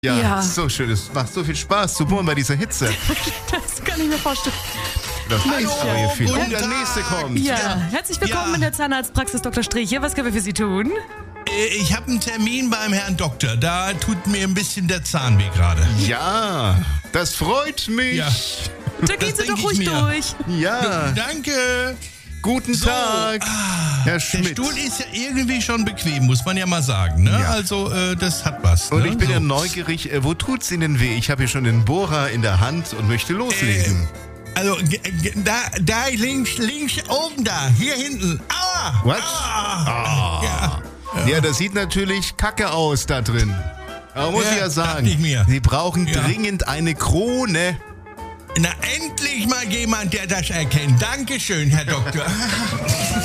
Ja, so schön. Es macht so viel Spaß zu bohren bei dieser Hitze. Das kann ich mir vorstellen. Das nächste neue Film. guten Der Tag. nächste kommt. Ja, herzlich willkommen Ja. in der Zahnarztpraxis Dr. Striche. Was können wir für Sie tun? Ich habe einen Termin beim Herrn Doktor. Da tut mir ein bisschen der Zahn weh gerade. Ja, das freut mich. Ja. Da gehen Sie denk doch ruhig ich mir. durch. Ja, Danke. guten So, Tag, Herr Der Schmidt. Stuhl ist ja irgendwie schon bequem, muss man ja mal sagen. Ne? Ja. Also, das hat was. Und ne? ich bin so. ja neugierig, wo tut's Ihnen weh? Ich habe hier schon den Bohrer in der Hand und möchte loslegen. Also, da links oben da, hier hinten. Aua! What? Aua. Ja. Ja, das sieht natürlich kacke aus da drin. Aber muss Ja, ich ja sagen, dachte ich mir. Sie brauchen Ja. dringend eine Krone. Na, endlich mal jemand, der das erkennt. Dankeschön, Herr Doktor.